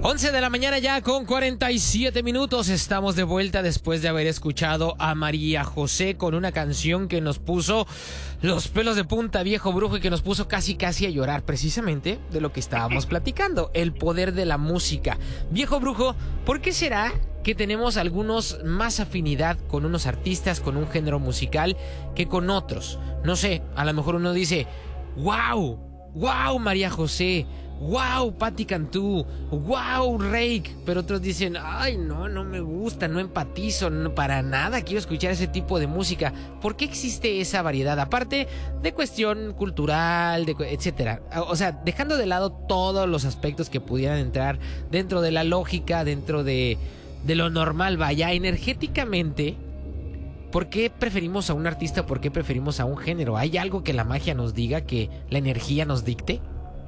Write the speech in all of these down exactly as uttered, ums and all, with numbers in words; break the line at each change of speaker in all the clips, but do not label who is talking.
once de la mañana ya con cuarenta y siete minutos. Estamos de vuelta después de haber escuchado a María José con una canción que nos puso los pelos de punta, Viejo Brujo, y que nos puso casi casi a llorar, precisamente de lo que estábamos platicando, el poder de la música. Viejo Brujo, ¿por qué será que tenemos algunos más afinidad con unos artistas, con un género musical, que con otros? No sé, a lo mejor uno dice, wow, wow María José, wow, Patti Cantú, wow, Reik, pero otros dicen, ay, no, no me gusta, no empatizo, no, para nada quiero escuchar ese tipo de música. ¿Por qué existe esa variedad? Aparte de cuestión cultural, de, etcétera. O sea, dejando de lado todos los aspectos que pudieran entrar dentro de la lógica, dentro de, de lo normal, vaya, energéticamente, ¿por qué preferimos a un artista? ¿Por qué preferimos a un género? ¿Hay algo que la magia nos diga, que la energía nos dicte?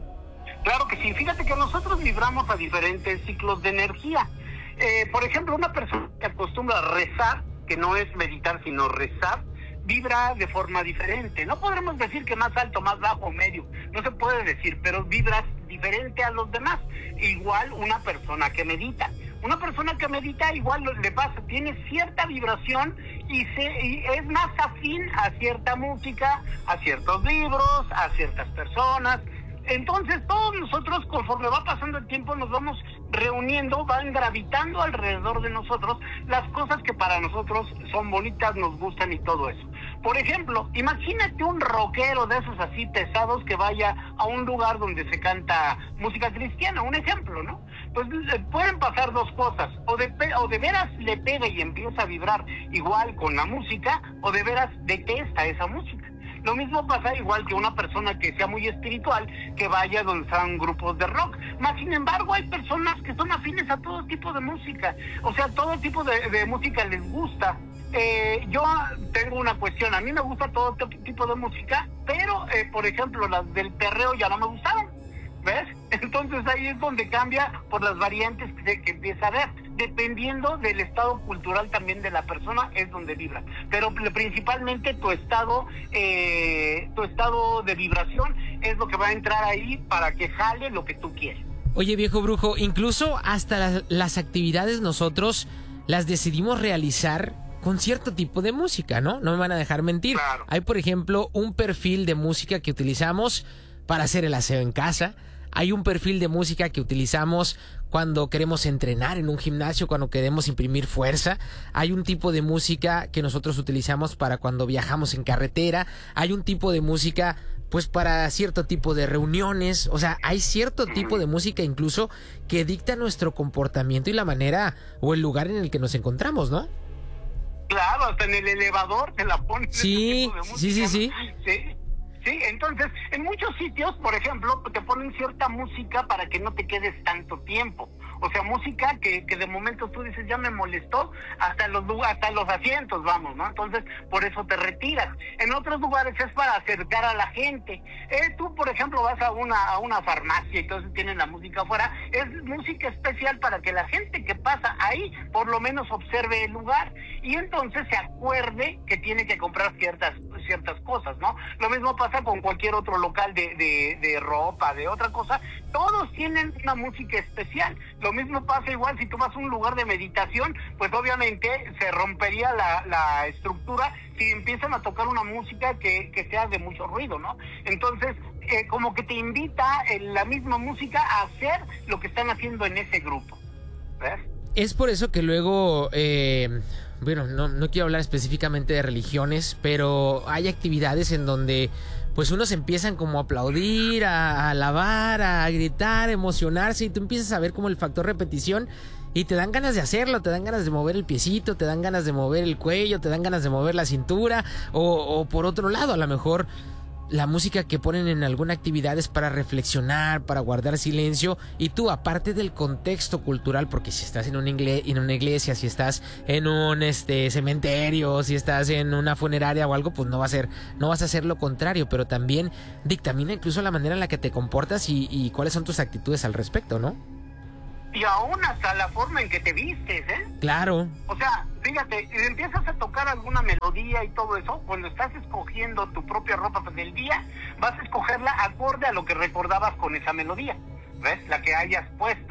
Claro que sí, fíjate que nosotros vibramos a diferentes ciclos de energía. Eh, por ejemplo, una persona que acostumbra a rezar, que no es meditar sino rezar, vibra de forma diferente. No podremos decir que más alto, más bajo, medio, no se puede decir, pero vibras diferente a los demás. Igual una persona que medita. Una persona que medita igual le pasa, tiene cierta vibración y, se, y es más afín a cierta música, a ciertos libros, a ciertas personas. Entonces todos nosotros, conforme va pasando el tiempo, nos vamos reuniendo, van gravitando alrededor de nosotros las cosas que para nosotros son bonitas, nos gustan y todo eso. Por ejemplo, imagínate un rockero de esos así pesados que vaya a un lugar donde se canta música cristiana, un ejemplo, ¿no? Pues pueden pasar dos cosas, o de, o de veras le pega y empieza a vibrar igual con la música, o de veras detesta esa música. Lo mismo pasa igual que una persona que sea muy espiritual, que vaya donde están grupos de rock. Más sin embargo, hay personas que son afines a todo tipo de música. O sea, todo tipo de, de música les gusta. Eh, yo tengo una cuestión, a mí me gusta todo tipo de música, pero, eh, por ejemplo, las del perreo ya no me gustaron. ¿Ves? Entonces ahí es donde cambia por las variantes que, que empieza a ver. Dependiendo del estado cultural también de la persona es donde vibra. Pero principalmente tu estado, eh, tu estado de vibración es lo que va a entrar ahí para que jale lo que tú quieres.
Oye, Viejo Brujo, incluso hasta las, las actividades nosotros las decidimos realizar con cierto tipo de música, ¿no? No me van a dejar mentir.
Claro.
Hay, por ejemplo, un perfil de música que utilizamos para hacer el aseo en casa. Hay un perfil de música que utilizamos cuando queremos entrenar en un gimnasio, cuando queremos imprimir fuerza. Hay un tipo de música que nosotros utilizamos para cuando viajamos en carretera. Hay un tipo de música pues para cierto tipo de reuniones. O sea, hay cierto tipo de música incluso que dicta nuestro comportamiento y la manera o el lugar en el que nos encontramos, ¿no?
Claro, hasta en el elevador te la ponen.
Sí,
ese tipo de música,
sí, sí, sí.
¿no? Sí. Sí, entonces, en muchos sitios, por ejemplo, te ponen cierta música para que no te quedes tanto tiempo. O sea, música que, que de momento tú dices, ya me molestó, hasta los hasta los asientos, vamos, ¿no? Entonces, por eso te retiras. En otros lugares es para acercar a la gente. Eh, tú, por ejemplo, vas a una a una farmacia y entonces tienen la música afuera. Es música especial para que la gente que pasa ahí, por lo menos observe el lugar. Y entonces se acuerde que tiene que comprar ciertas ciertas cosas, ¿no? Lo mismo pasa con cualquier otro local de, de, de ropa, de otra cosa. Todos tienen una música especial. Lo mismo pasa igual si tú vas a un lugar de meditación, pues obviamente se rompería la, la estructura si empiezan a tocar una música que, que sea de mucho ruido, ¿no? Entonces, eh, como que te invita en la misma música a hacer lo que están haciendo en ese grupo, ¿ves?
Es por eso que luego... Eh... Bueno, no, no quiero hablar específicamente de religiones, pero hay actividades en donde pues unos empiezan como a aplaudir, a, a alabar, a gritar, a emocionarse, y tú empiezas a ver como el factor repetición y te dan ganas de hacerlo, te dan ganas de mover el piecito, te dan ganas de mover el cuello, te dan ganas de mover la cintura, o, o por otro lado, a lo mejor la música que ponen en alguna actividad es para reflexionar, para guardar silencio, y tú, aparte del contexto cultural, porque si estás en una, igle- en una iglesia, si estás en un este cementerio, si estás en una funeraria o algo, pues no va a ser, no vas a hacer lo contrario, pero también dictamina incluso la manera en la que te comportas y, y cuáles son tus actitudes al respecto, ¿no?
Y aún hasta la forma en que te vistes, ¿eh?
Claro.
O sea, fíjate, empiezas a tocar alguna melodía y todo eso, cuando estás escogiendo tu propia ropa del día, vas a escogerla acorde a lo que recordabas con esa melodía, ¿ves? La que hayas puesto.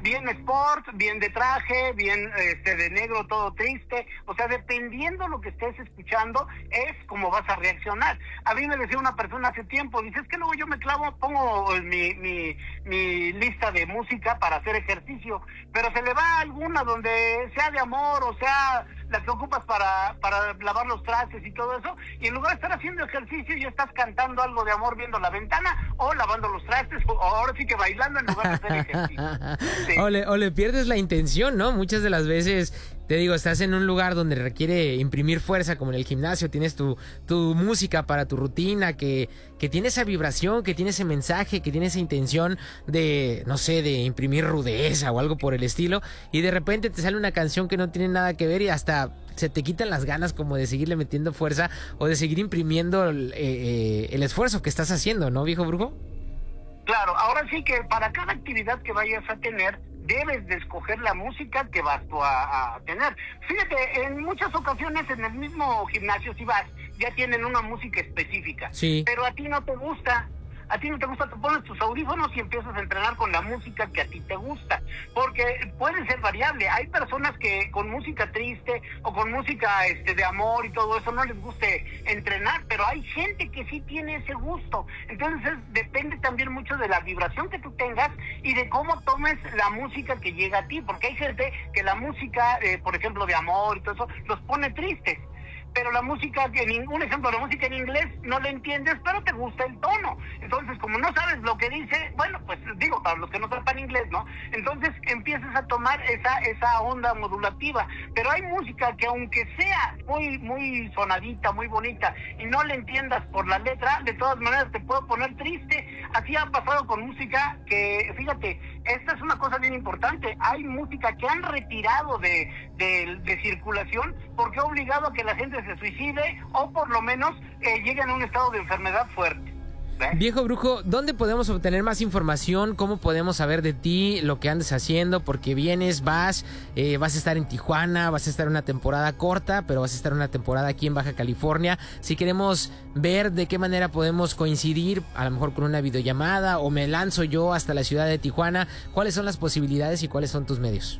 bien sport, bien de traje, bien este de negro, todo triste. O sea, dependiendo lo que estés escuchando, es como vas a reaccionar. A mí me decía una persona hace tiempo, dice, es que luego yo me clavo, pongo mi, mi, mi lista de música para hacer ejercicio, pero se le va alguna donde sea de amor, o sea, la que ocupas para, para lavar los trastes y todo eso, y en lugar de estar haciendo ejercicio, ya estás cantando algo de amor viendo la ventana, o lavando los trastes, o ahora sí que bailando en lugar de hacer ejercicio. Sí.
O, le, o le pierdes la intención, ¿no? Muchas de las veces, te digo, estás en un lugar donde requiere imprimir fuerza, como en el gimnasio, tienes tu, tu música para tu rutina, que, que tiene esa vibración, que tiene ese mensaje, que tiene esa intención de, no sé, de imprimir rudeza o algo por el estilo, y de repente te sale una canción que no tiene nada que ver y hasta se te quitan las ganas como de seguirle metiendo fuerza o de seguir imprimiendo el, eh, el esfuerzo que estás haciendo, ¿no, viejo brujo?
Claro, ahora sí que para cada actividad que vayas a tener, debes de escoger la música que vas tú a, a tener. Fíjate, en muchas ocasiones en el mismo gimnasio, si vas, ya tienen una música específica.
Sí.
Pero a ti no te gusta. A ti no te gusta, te pones tus audífonos y empiezas a entrenar con la música que a ti te gusta, porque puede ser variable. Hay personas que con música triste o con música este de amor y todo eso no les guste entrenar, pero hay gente que sí tiene ese gusto. Entonces depende también mucho de la vibración que tú tengas y de cómo tomes la música que llega a ti, porque hay gente que la música, eh, por ejemplo, de amor y todo eso, los pone tristes. Pero la música, que ningún ejemplo, la música en inglés no la entiendes, pero te gusta el tono. Entonces, como no sabes lo que dice, bueno, pues digo, para los que no sepan inglés, ¿no? Entonces empiezas a tomar esa esa onda modulativa. Pero hay música que aunque sea muy muy sonadita, muy bonita, y no la entiendas por la letra, de todas maneras te puede poner triste. Así ha pasado con música que, fíjate, esta es una cosa bien importante. Hay música que han retirado de, de, de circulación porque ha obligado a que la gente se suicide o por lo menos eh, llegue a un estado de enfermedad fuerte. ¿Ves?
Viejo brujo, ¿dónde podemos obtener más información? ¿Cómo podemos saber de ti, lo que andes haciendo? Porque vienes, vas, eh, vas a estar en Tijuana, vas a estar una temporada corta, pero vas a estar una temporada aquí en Baja California. Si queremos ver de qué manera podemos coincidir, a lo mejor con una videollamada, o me lanzo yo hasta la ciudad de Tijuana, ¿cuáles son las posibilidades y cuáles son tus medios?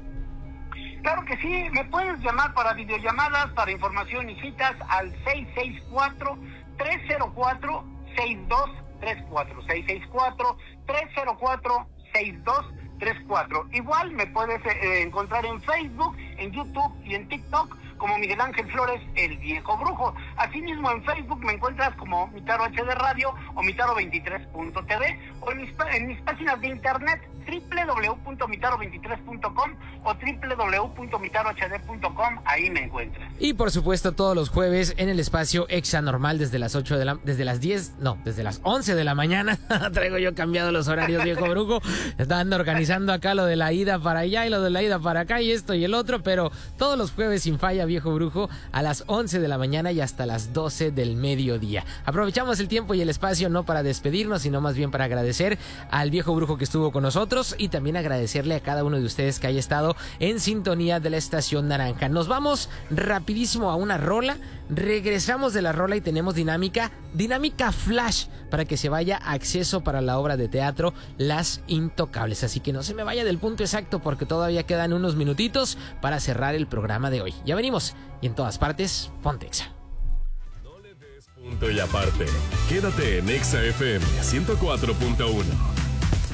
Claro que sí, me puedes llamar para videollamadas, para información y citas al seis seis cuatro, tres cero cuatro, seis dos tres cuatro, seis seis cuatro, tres cero cuatro, seis dos tres cuatro. Igual me puedes eh, encontrar en Facebook, en YouTube y en TikTok como Miguel Ángel Flores, el Viejo Brujo. Asimismo en Facebook me encuentras como Mitaro H D Radio o Mitaro veintitrés punto t v o en mis, en mis páginas de internet doble u doble u doble u punto mitaro veintitrés punto com o doble u doble u doble u punto mitaro h d punto com, ahí me encuentras.
Y por supuesto todos los jueves en el espacio Exa Normal desde las ocho de la desde las diez, no, desde las once de la mañana. Traigo yo cambiado los horarios, Viejo Brujo. Están organizando acá lo de la ida para allá y lo de la ida para acá y esto y el otro, pero todos los jueves sin falla, Viejo Brujo, a las once de la mañana y hasta las doce del mediodía. Aprovechamos el tiempo y el espacio no para despedirnos, sino más bien para agradecer al Viejo Brujo que estuvo con nosotros y también agradecerle a cada uno de ustedes que haya estado en sintonía de la Estación Naranja. Nos vamos rapidísimo a una rola, regresamos de la rola y tenemos dinámica, dinámica flash para que se vaya a acceso para la obra de teatro Las Intocables. Así que no se me vaya del punto exacto porque todavía quedan unos minutitos para cerrar el programa de hoy. Ya venimos y en todas partes, ponte Exa.
No le des punto y aparte. Quédate en Exa F M ciento cuatro punto uno.